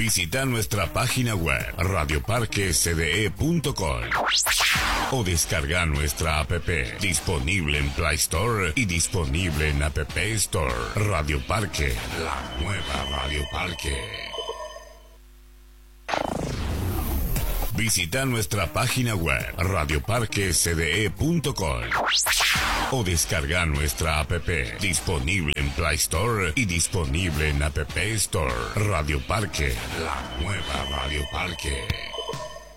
Visita nuestra página web radioparquecde.com o descarga nuestra app, disponible en Play Store y disponible en App Store. Radio Parque, la nueva Radio Parque. Visita nuestra página web radioparquecde.com o descarga nuestra app, disponible en Play Store y disponible en App Store. Radio Parque, la nueva Radio Parque.